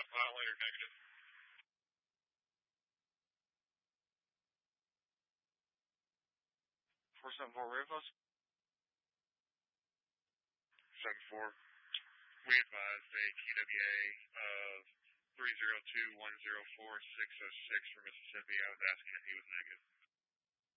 hotline or negative? 474 Rivers. 74. We advised a TWA of 302-104-606 for Mississippi. I was asking if he was negative.